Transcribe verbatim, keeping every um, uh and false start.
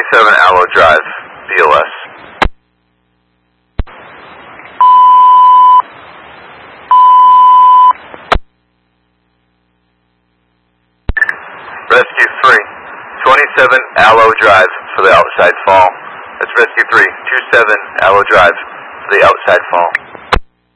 twenty-seven Allo Drive, B O S. Rescue three, twenty-seven Allo Drive for the outside fall. That's Rescue three, twenty-seven Allo Drive for the outside fall.